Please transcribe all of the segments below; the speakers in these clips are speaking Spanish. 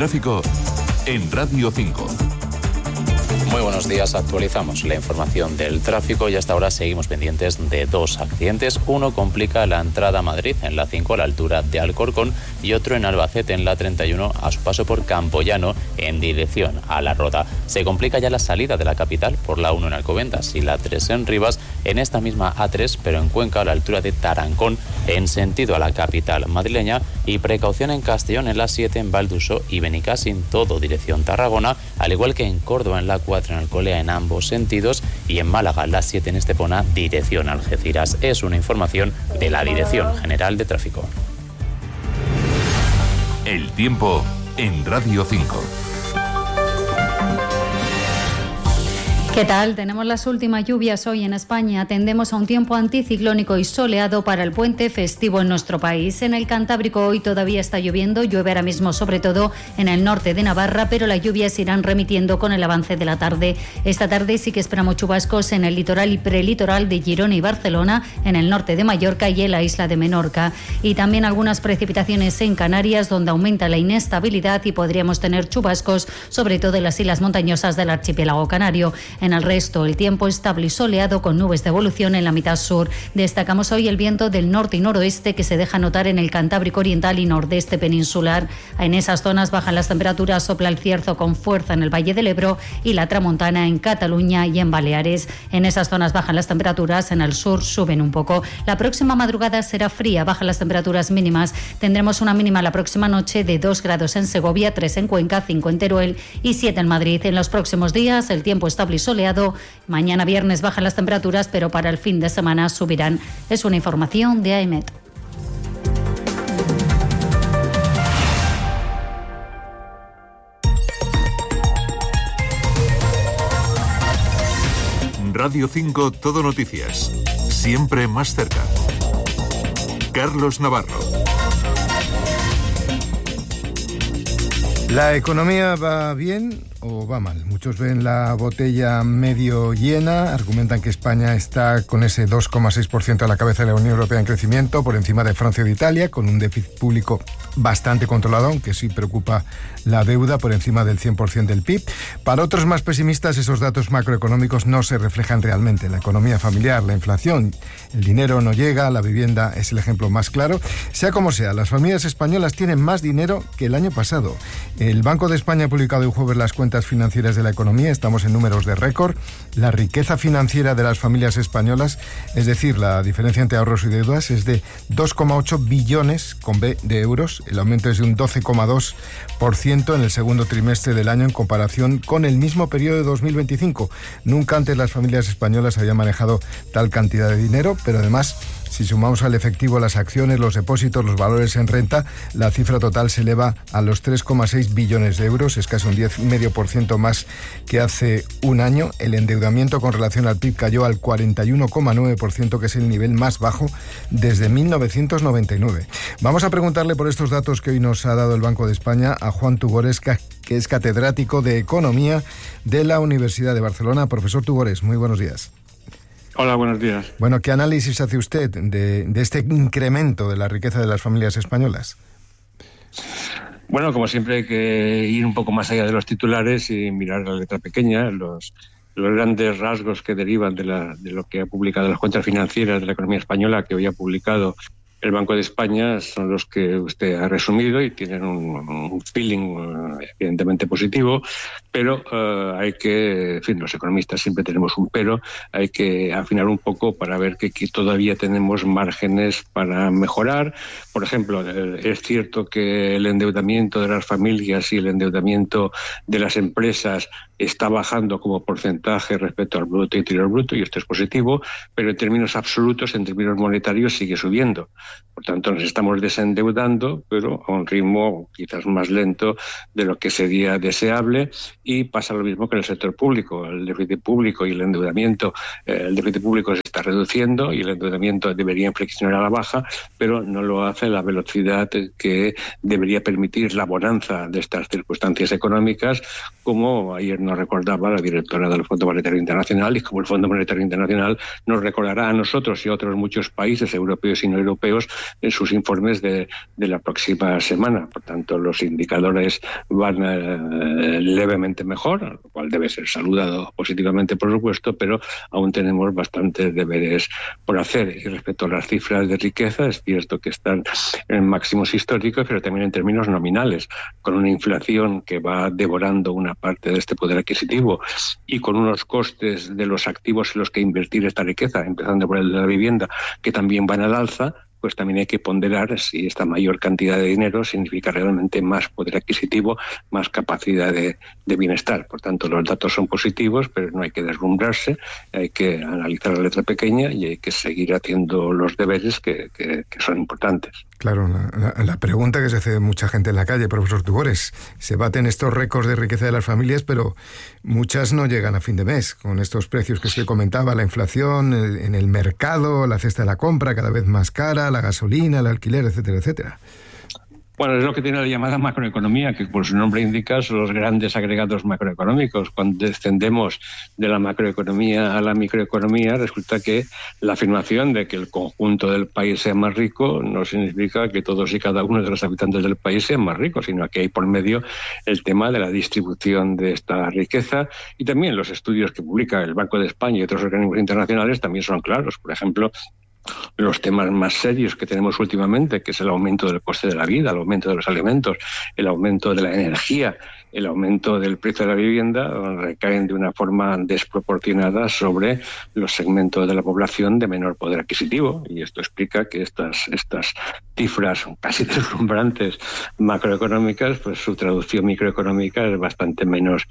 tráfico en Radio 5. Muy buenos días, actualizamos la información del tráfico y hasta ahora seguimos pendientes de dos accidentes. Uno complica la entrada a Madrid en la 5 a la altura de Alcorcón y otro en Albacete en la 31 a su paso por Campoyano en dirección a La Roda. Se complica ya la salida de la capital por la 1 en Alcobendas y la 3 en Rivas, en esta misma A3 pero en Cuenca a la altura de Tarancón en sentido a la capital madrileña, y precaución en Castellón en la 7 en Valduso y Benicàssim todo dirección Tarragona, al igual que en Córdoba en la 4 en Alcolea en ambos sentidos y en Málaga la 7 en Estepona dirección Algeciras. Es una información de la Dirección General de Tráfico. El tiempo en Radio 5. ¿Qué tal? Tenemos las últimas lluvias hoy en España. Tendemos a un tiempo anticiclónico y soleado para el puente festivo en nuestro país. En el Cantábrico hoy todavía está lloviendo, llueve ahora mismo sobre todo en el norte de Navarra, pero las lluvias irán remitiendo con el avance de la tarde. Esta tarde sí que esperamos chubascos en el litoral y prelitoral de Girona y Barcelona, en el norte de Mallorca y en la isla de Menorca. Y también algunas precipitaciones en Canarias, donde aumenta la inestabilidad y podríamos tener chubascos, sobre todo en las islas montañosas del archipiélago canario. En el resto, el tiempo estable y soleado con nubes de evolución en la mitad sur. Destacamos hoy el viento del norte y noroeste que se deja notar en el Cantábrico oriental y nordeste peninsular. En esas zonas bajan las temperaturas, sopla el cierzo con fuerza en el Valle del Ebro y la tramontana en Cataluña y en Baleares. En esas zonas bajan las temperaturas, en el sur suben un poco. La próxima madrugada será fría, bajan las temperaturas mínimas. Tendremos una mínima la próxima noche de 2 grados en Segovia, 3 en Cuenca, 5 en Teruel y 7 en Madrid. En los próximos días el tiempo estable y soleado. Mañana viernes bajan las temperaturas, pero para el fin de semana subirán. Es una información de AEMET. Radio 5 Todo Noticias. Siempre más cerca. Carlos Navarro. ¿La economía va bien o va mal? Muchos ven la botella medio llena, argumentan que España está con ese 2,6% a la cabeza de la Unión Europea en crecimiento, por encima de Francia y de Italia, con un déficit público bastante controlado, aunque sí preocupa la deuda por encima del 100% del PIB. Para otros más pesimistas, esos datos macroeconómicos no se reflejan realmente. La economía familiar, la inflación, el dinero no llega, la vivienda es el ejemplo más claro. Sea como sea, las familias españolas tienen más dinero que el año pasado. El Banco de España ha publicado el jueves las cuentas financieras de la economía. Estamos en números de récord. La riqueza financiera de las familias españolas, es decir, la diferencia entre ahorros y deudas, es de 2,8 billones con B de euros. El aumento es de un 12,2% en el segundo trimestre del año en comparación con el mismo periodo de 2025. Nunca antes las familias españolas habían manejado tal cantidad de dinero, pero además, si sumamos al efectivo las acciones, los depósitos, los valores en renta, la cifra total se eleva a los 3,6 billones de euros, es casi un 10,5% más que hace un año. El endeudamiento con relación al PIB cayó al 41,9%, que es el nivel más bajo desde 1999. Vamos a preguntarle por estos datos que hoy nos ha dado el Banco de España a Juan Tugores, que es catedrático de Economía de la Universidad de Barcelona. Profesor Tugores, muy buenos días. Hola, buenos días. Bueno, ¿qué análisis hace usted de este incremento de la riqueza de las familias españolas? Bueno, como siempre hay que ir un poco más allá de los titulares y mirar la letra pequeña, los grandes rasgos que derivan de lo que ha publicado las cuentas financieras de la economía española, que hoy ha publicado el Banco de España, son los que usted ha resumido y tienen un feeling evidentemente positivo, pero hay que, en fin, los economistas siempre tenemos un pero, hay que afinar un poco para ver que todavía tenemos márgenes para mejorar. Por ejemplo, es cierto que el endeudamiento de las familias y el endeudamiento de las empresas está bajando como porcentaje respecto al Producto Interior Bruto, y esto es positivo, pero en términos absolutos, en términos monetarios, sigue subiendo. Por tanto, nos estamos desendeudando, pero a un ritmo quizás más lento de lo que sería deseable, y pasa lo mismo que en el sector público. El déficit público y el endeudamiento, el déficit público se está reduciendo y el endeudamiento debería inflexionar a la baja, pero no lo hace a la velocidad que debería permitir la bonanza de estas circunstancias económicas, como ayer nos nos recordaba la directora del Fondo Monetario Internacional, y como el Fondo Monetario Internacional nos recordará a nosotros y a otros muchos países europeos y no europeos en sus informes de la próxima semana. Por tanto, los indicadores van levemente mejor, lo cual debe ser saludado positivamente, por supuesto, pero aún tenemos bastantes deberes por hacer. Y respecto a las cifras de riqueza, es cierto que están en máximos históricos, pero también en términos nominales, con una inflación que va devorando una parte de este poder adquisitivo y con unos costes de los activos en los que invertir esta riqueza, empezando por el de la vivienda, que también van al alza, pues también hay que ponderar si esta mayor cantidad de dinero significa realmente más poder adquisitivo, más capacidad de bienestar. Por tanto, los datos son positivos, pero no hay que deslumbrarse, hay que analizar la letra pequeña y hay que seguir haciendo los deberes que son importantes. Claro, la pregunta que se hace mucha gente en la calle, profesor Tugores, se baten estos récords de riqueza de las familias, pero muchas no llegan a fin de mes, con estos precios que usted comentaba, la inflación en el mercado, la cesta de la compra cada vez más cara, la gasolina, el alquiler, etcétera, etcétera. Bueno, es lo que tiene la llamada macroeconomía, que por su nombre indica son los grandes agregados macroeconómicos. Cuando descendemos de la macroeconomía a la microeconomía, resulta que la afirmación de que el conjunto del país sea más rico no significa que todos y cada uno de los habitantes del país sean más ricos, sino que hay por medio el tema de la distribución de esta riqueza, y también los estudios que publica el Banco de España y otros organismos internacionales también son claros. Por ejemplo, los temas más serios que tenemos últimamente, que es el aumento del coste de la vida, el aumento de los alimentos, el aumento de la energía, el aumento del precio de la vivienda, recaen de una forma desproporcionada sobre los segmentos de la población de menor poder adquisitivo. Y esto explica que estas cifras casi deslumbrantes macroeconómicas, pues su traducción microeconómica es bastante menos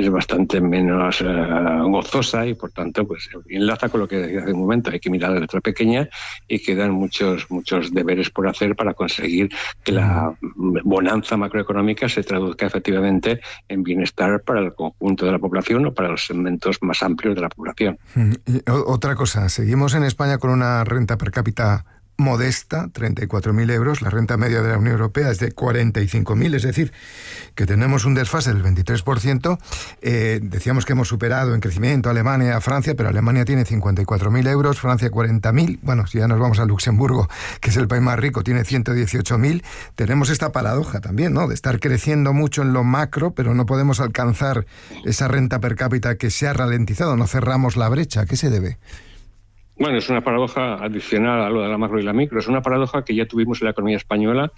gozosa, y por tanto pues enlaza con lo que decía hace un momento. Hay que mirar la letra pequeña y quedan muchos deberes por hacer para conseguir que la bonanza macroeconómica se traduzca efectivamente en bienestar para el conjunto de la población o para los segmentos más amplios de la población. Y otra cosa, seguimos en España con una renta per cápita modesta, 34.000 euros. La renta media de la Unión Europea es de 45.000, es decir, que tenemos un desfase del 23%. Decíamos que hemos superado en crecimiento a Alemania y a Francia, pero Alemania tiene 54.000 euros, Francia 40.000. Bueno, si ya nos vamos a Luxemburgo, que es el país más rico, tiene 118.000. Tenemos esta paradoja también, ¿no?, de estar creciendo mucho en lo macro, pero no podemos alcanzar esa renta per cápita que se ha ralentizado, no cerramos la brecha. ¿A qué se debe? Bueno, es una paradoja adicional a lo de la macro y la micro. Es una paradoja que ya tuvimos en la economía española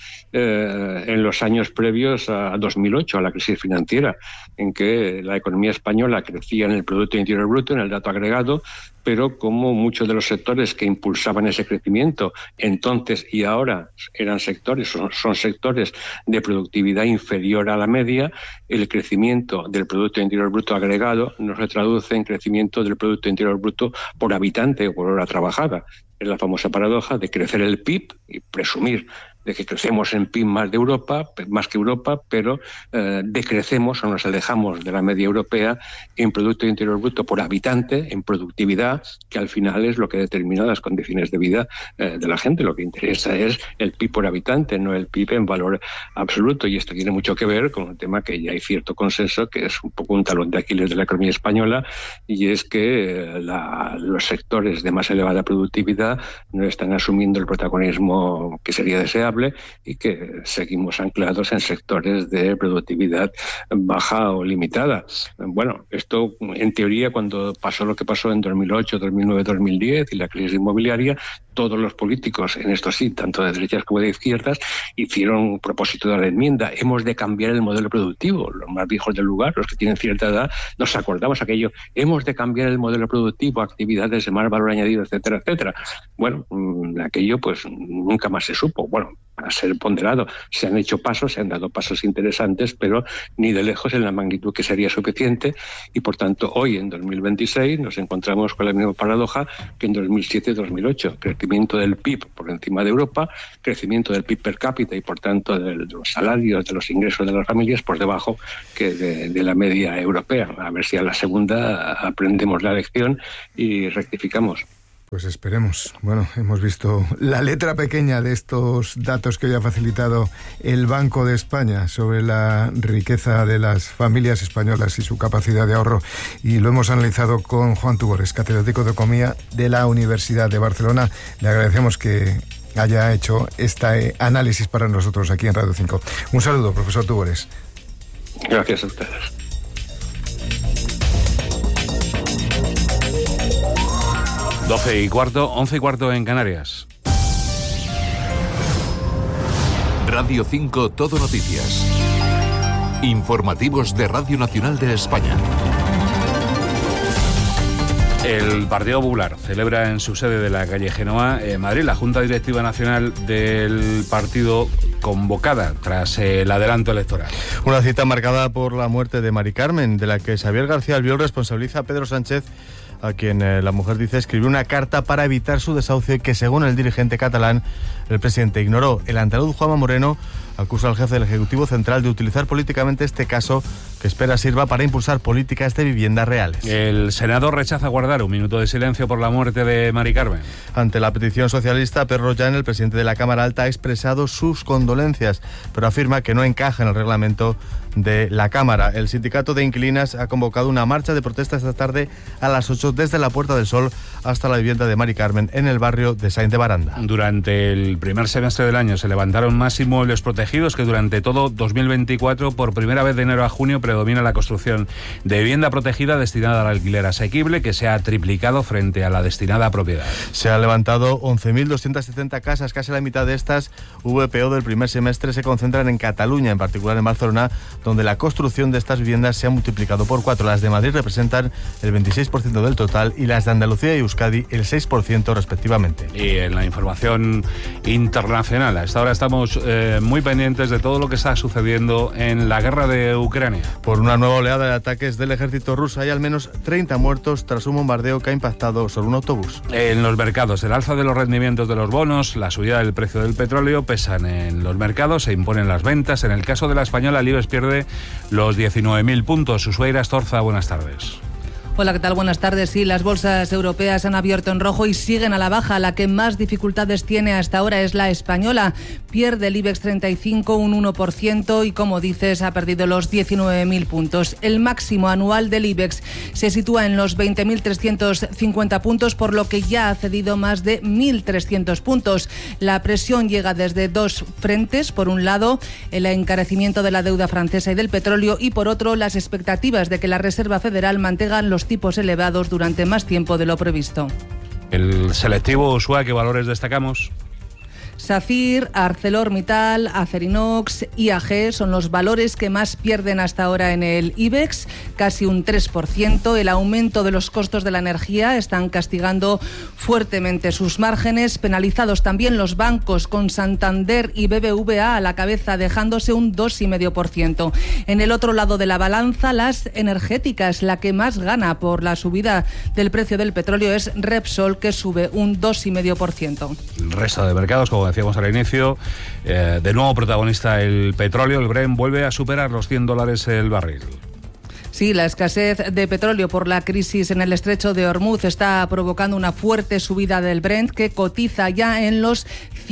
en los años previos a 2008, a la crisis financiera, en que la economía española crecía en el Producto Interior Bruto, en el dato agregado, pero como muchos de los sectores que impulsaban ese crecimiento entonces y ahora son sectores de productividad inferior a la media, el crecimiento del Producto Interior Bruto agregado no se traduce en crecimiento del Producto Interior Bruto por habitante o por hora trabajada. Es la famosa paradoja de crecer el PIB y presumir de que crecemos en PIB más que Europa, pero decrecemos o nos alejamos de la media europea en Producto Interior Bruto por habitante, en productividad, que al final es lo que determina las condiciones de vida de la gente. Lo que interesa es el PIB por habitante, no el PIB en valor absoluto, y esto tiene mucho que ver con un tema que ya hay cierto consenso, que es un poco un talón de Aquiles de la economía española, y es que los sectores de más elevada productividad no están asumiendo el protagonismo que sería deseable, y que seguimos anclados en sectores de productividad baja o limitada. Bueno, esto en teoría, cuando pasó lo que pasó en 2008, 2009, 2010 y la crisis inmobiliaria, todos los políticos, en esto sí, tanto de derechas como de izquierdas, hicieron propósito de la enmienda. Hemos de cambiar el modelo productivo. Los más viejos del lugar, los que tienen cierta edad, nos acordamos aquello. Hemos de cambiar el modelo productivo, actividades de más valor añadido, etcétera, etcétera. Bueno, aquello pues nunca más se supo. Bueno, para ser ponderado, se han hecho pasos, se han dado pasos interesantes, pero ni de lejos en la magnitud que sería suficiente, y por tanto hoy en 2026 nos encontramos con la misma paradoja que en 2007-2008, crecimiento del PIB por encima de Europa, crecimiento del PIB per cápita y por tanto de los salarios, de los ingresos de las familias por debajo que de la media europea. A ver si a la segunda aprendemos la lección y rectificamos. Pues esperemos. Bueno, hemos visto la letra pequeña de estos datos que hoy ha facilitado el Banco de España sobre la riqueza de las familias españolas y su capacidad de ahorro. Y lo hemos analizado con Juan Tugores, catedrático de Economía de la Universidad de Barcelona. Le agradecemos que haya hecho este análisis para nosotros aquí en Radio 5. Un saludo, profesor Tugores. Gracias a ustedes. Doce y cuarto, 11 y cuarto en Canarias. Radio 5 Todo Noticias. Informativos de Radio Nacional de España. El Partido Popular celebra en su sede de la calle Génova, en Madrid, la Junta Directiva Nacional del partido convocada tras el adelanto electoral. Una cita marcada por la muerte de Mari Carmen, de la que Xavier García Albiol responsabiliza a Pedro Sánchez, a quien la mujer dice escribió una carta para evitar su desahucio y que, según el dirigente catalán, el presidente ignoró. El andaluz Juanma Moreno acusa al jefe del Ejecutivo Central de utilizar políticamente este caso, que espera sirva para impulsar políticas de viviendas reales. El Senado rechaza guardar un minuto de silencio por la muerte de Mari Carmen. Ante la petición socialista, Pedro Llán, el presidente de la Cámara Alta, ha expresado sus condolencias, pero afirma que no encaja en el reglamento de la Cámara. El sindicato de inquilinas ha convocado una marcha de protesta esta tarde a las 8 desde la Puerta del Sol hasta la vivienda de Mari Carmen en el barrio de Sáenz de Baranda. Durante el primer semestre del año se levantaron más inmuebles protegidos que durante todo 2024. Por primera vez de enero a junio predomina la construcción de vivienda protegida destinada al alquiler asequible, que se ha triplicado frente a la destinada a propiedad. Se han levantado 11.270 casas, casi la mitad de estas VPO del primer semestre se concentran en Cataluña, en particular en Barcelona, donde la construcción de estas viviendas se ha multiplicado por 4. Las de Madrid representan el 26% del total y las de Andalucía y Euskadi el 6% respectivamente. Y en la información internacional, a esta hora estamos muy pendientes de todo lo que está sucediendo en la guerra de Ucrania. Por una nueva oleada de ataques del ejército ruso hay al menos 30 muertos tras un bombardeo que ha impactado sobre un autobús. En los mercados, el alza de los rendimientos de los bonos, la subida del precio del petróleo pesan en los mercados, se imponen las ventas. En el caso de la española, el IBEX pierde los 19.000 puntos. Ushuaira Astorza, buenas tardes. Hola, ¿qué tal? Buenas tardes. Sí, las bolsas europeas han abierto en rojo y siguen a la baja. La que más dificultades tiene hasta ahora es la española. Pierde el IBEX 35 un 1% y, como dices, ha perdido los 19.000 puntos. El máximo anual del IBEX se sitúa en los 20.350 puntos, por lo que ya ha cedido más de 1.300 puntos. La presión llega desde dos frentes. Por un lado, el encarecimiento de la deuda francesa y del petróleo, y por otro, las expectativas de que la Reserva Federal mantenga los tipos elevados durante más tiempo de lo previsto. El selectivo, Usua, ¿qué valores destacamos? SACIR, ArcelorMittal, Acerinox, IAG son los valores que más pierden hasta ahora en el IBEX, casi un 3%. El aumento de los costos de la energía están castigando fuertemente sus márgenes, penalizados también los bancos, con Santander y BBVA a la cabeza, dejándose un 2,5%. En el otro lado de la balanza, las energéticas, la que más gana por la subida del precio del petróleo es Repsol, que sube un 2,5%. El resto de mercados, como decíamos al inicio, de nuevo protagonista el petróleo. El Brent vuelve a superar los $100 el barril. Sí, la escasez de petróleo por la crisis en el estrecho de Hormuz está provocando una fuerte subida del Brent, que cotiza ya en los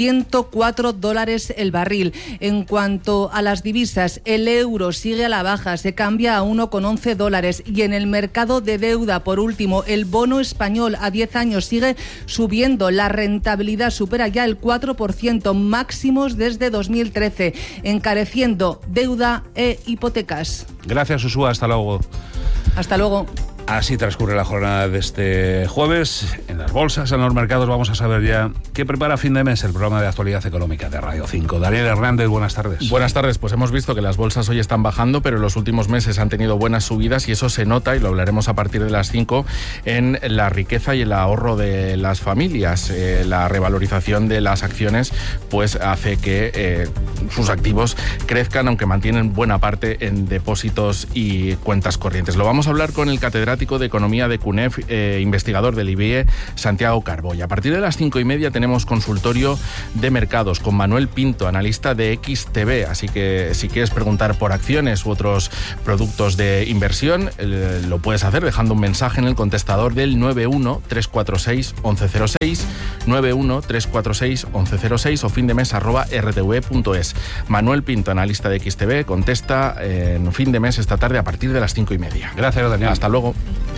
$104 el barril. En cuanto a las divisas, el euro sigue a la baja, se cambia a $1,11. Y en el mercado de deuda, por último, el bono español a 10 años sigue subiendo. La rentabilidad supera ya el 4%, máximos desde 2013, encareciendo deuda e hipotecas. Gracias, Usua. Hasta luego. Hasta luego. Así transcurre la jornada de este jueves. En las bolsas, en los mercados, vamos a saber ya qué prepara fin de mes el programa de actualidad económica de Radio 5. Daniel Hernández, buenas tardes. Buenas tardes. Pues hemos visto que las bolsas hoy están bajando, pero en los últimos meses han tenido buenas subidas, y eso se nota, y lo hablaremos a partir de las 5, en la riqueza y el ahorro de las familias. La revalorización de las acciones pues hace que sus activos crezcan, aunque mantienen buena parte en depósitos y cuentas corrientes. Lo vamos a hablar con el catedrático catedrático de Economía de CUNEF, investigador del IBIE, Santiago Carbó. Y a partir de las 5:30 tenemos consultorio de mercados con Manuel Pinto, analista de XTB. Así que si quieres preguntar por acciones u otros productos de inversión, lo puedes hacer dejando un mensaje en el contestador del 91-346-1106, 91-346-1106 o findemes@rtv.es. Manuel Pinto, analista de XTB, contesta en fin de mes esta tarde a partir de las 5:30. Gracias, Daniel. Hasta luego.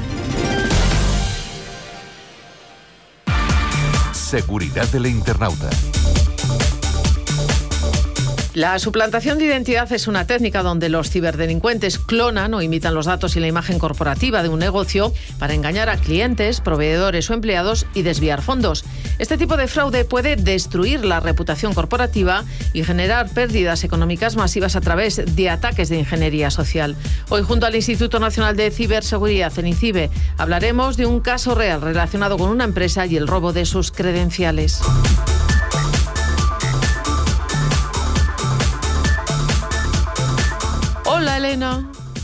Seguridad del internauta. La suplantación de identidad es una técnica donde los ciberdelincuentes clonan o imitan los datos y la imagen corporativa de un negocio para engañar a clientes, proveedores o empleados y desviar fondos. Este tipo de fraude puede destruir la reputación corporativa y generar pérdidas económicas masivas a través de ataques de ingeniería social. Hoy, junto al Instituto Nacional de Ciberseguridad, el INCIBE, hablaremos de un caso real relacionado con una empresa y el robo de sus credenciales. Hola, Elena.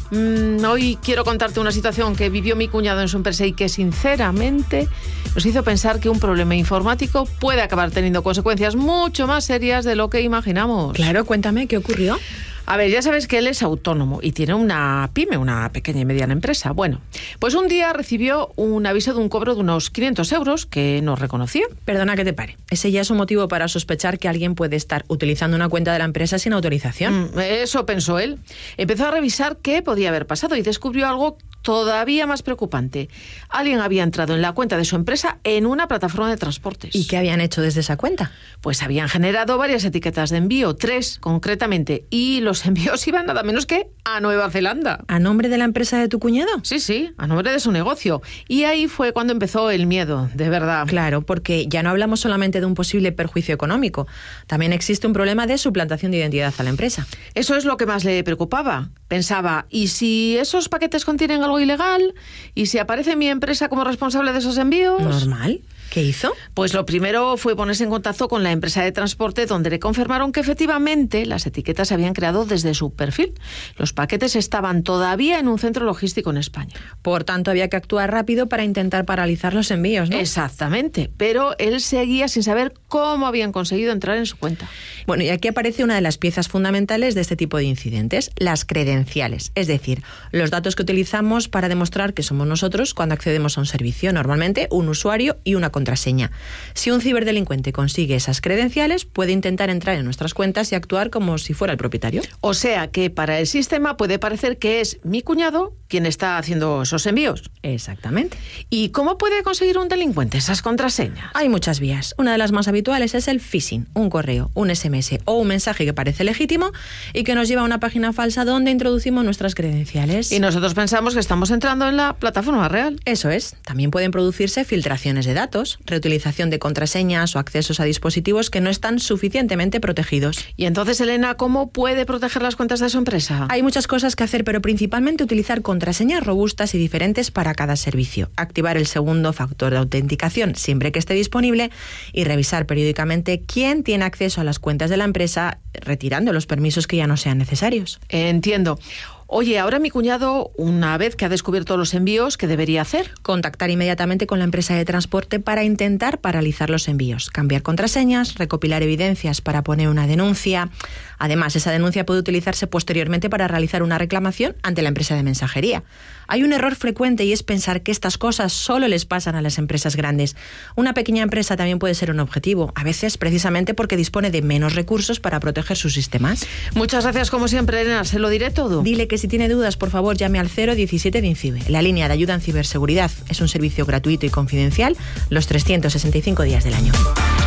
Hoy quiero contarte una situación que vivió mi cuñado en su empresa y que sinceramente nos hizo pensar que un problema informático puede acabar teniendo consecuencias mucho más serias de lo que imaginamos. Claro, cuéntame, ¿qué ocurrió? A ver, ya sabes que él es autónomo y tiene una pyme, una pequeña y mediana empresa. Bueno, pues un día recibió un aviso de un cobro de unos 500 euros que no reconocía. Perdona que te pare. Ese ya es un motivo para sospechar que alguien puede estar utilizando una cuenta de la empresa sin autorización. Eso pensó él. Empezó a revisar qué podía haber pasado y descubrió algo todavía más preocupante. Alguien había entrado en la cuenta de su empresa en una plataforma de transportes. ¿Y qué habían hecho desde esa cuenta? Pues habían generado varias etiquetas de envío, 3 concretamente, y los envíos iban nada menos que a Nueva Zelanda. ¿A nombre de la empresa de tu cuñado? Sí, a nombre de su negocio. Y ahí fue cuando empezó el miedo, de verdad. Claro, porque ya no hablamos solamente de un posible perjuicio económico. También existe un problema de suplantación de identidad a la empresa. Eso es lo que más le preocupaba. Pensaba, ¿y si esos paquetes contienen algo ilegal? ¿Y si aparece mi empresa como responsable de esos envíos? ¿Normal? ¿Qué hizo? Pues lo primero fue ponerse en contacto con la empresa de transporte, donde le confirmaron que efectivamente las etiquetas se habían creado desde su perfil. Los paquetes estaban todavía en un centro logístico en España. Por tanto, había que actuar rápido para intentar paralizar los envíos, ¿no? Exactamente, pero él seguía sin saber cómo habían conseguido entrar en su cuenta. Bueno, y aquí aparece una de las piezas fundamentales de este tipo de incidentes, las credenciales. Es decir, los datos que utilizamos para demostrar que somos nosotros cuando accedemos a un servicio. Normalmente, un usuario y una contraseña. Si un ciberdelincuente consigue esas credenciales, puede intentar entrar en nuestras cuentas y actuar como si fuera el propietario. O sea que para el sistema puede parecer que es mi cuñado quien está haciendo esos envíos. Exactamente. ¿Y cómo puede conseguir un delincuente esas contraseñas? Hay muchas vías. Una de las más habituales es el phishing, un correo, un SMS o un mensaje que parece legítimo y que nos lleva a una página falsa donde introducimos nuestras credenciales. Y nosotros pensamos que estamos entrando en la plataforma real. Eso es. También pueden producirse filtraciones de datos, reutilización de contraseñas o accesos a dispositivos que no están suficientemente protegidos. Y entonces, Elena, ¿cómo puede proteger las cuentas de su empresa? Hay muchas cosas que hacer, pero principalmente utilizar contraseñas robustas y diferentes para cada servicio. Activar el segundo factor de autenticación siempre que esté disponible y revisar periódicamente quién tiene acceso a las cuentas de la empresa, retirando los permisos que ya no sean necesarios. Entiendo. Oye, ahora mi cuñado, una vez que ha descubierto los envíos, ¿qué debería hacer? Contactar inmediatamente con la empresa de transporte para intentar paralizar los envíos, cambiar contraseñas, recopilar evidencias para poner una denuncia. Además, esa denuncia puede utilizarse posteriormente para realizar una reclamación ante la empresa de mensajería. Hay un error frecuente y es pensar que estas cosas solo les pasan a las empresas grandes. Una pequeña empresa también puede ser un objetivo, a veces precisamente porque dispone de menos recursos para proteger sus sistemas. Muchas gracias, como siempre, Elena. Se lo diré todo. Dile que si tiene dudas, por favor, llame al 017 de INCIBE. La línea de ayuda en ciberseguridad es un servicio gratuito y confidencial los 365 días del año.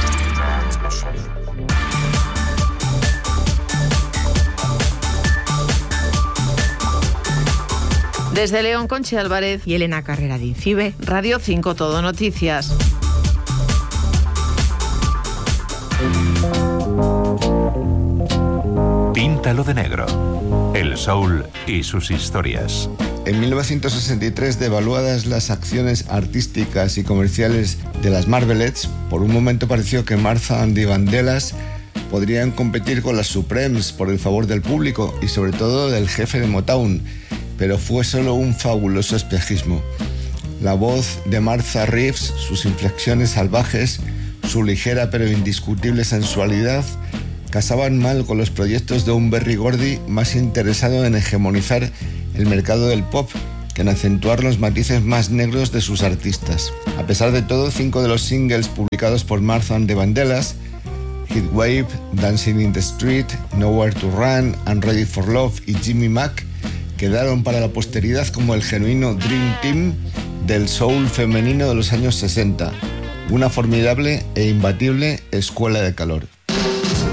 Desde León, Conchi Álvarez y Elena Carrera de INCIBE. Radio 5 Todo Noticias. Píntalo de negro. El soul y sus historias. En 1963, devaluadas las acciones artísticas y comerciales de las Marvelettes, por un momento pareció que Martha and the Vandellas podrían competir con las Supremes por el favor del público y sobre todo del jefe de Motown. pero fue solo un fabuloso espejismo. La voz de Martha Reeves, sus inflexiones salvajes, su ligera pero indiscutible sensualidad, casaban mal con los proyectos de un Berry Gordy más interesado en hegemonizar el mercado del pop que en acentuar los matices más negros de sus artistas. A pesar de todo, 5 de los singles publicados por Martha and the Vandellas, Heatwave, Dancing in the Street, Nowhere to Run, I'm Ready for Love y Jimmy Mac, quedaron para la posteridad como el genuino Dream Team del soul femenino de los años 60, una formidable e imbatible escuela de calor.